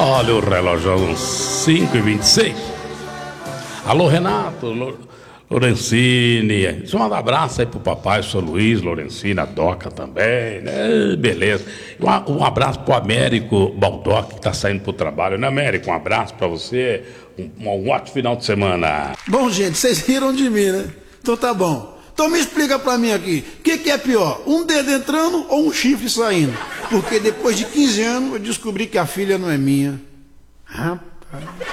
Olha o relógio, 5h26. Alô, Renato, Lorenzini. Deixa eu mandar um abraço aí pro papai, o seu Luiz, Lorenzini, a Doca também, né? Beleza. Um abraço pro Américo Baldock, que tá saindo pro trabalho, né, Américo? Um abraço pra você. Um ótimo final de semana. Bom, gente, vocês riram de mim, né? Então tá bom. Então me explica pra mim aqui, o que é pior, um dedo entrando ou um chifre saindo? Porque depois de 15 anos eu descobri que a filha não é minha. Rapaz...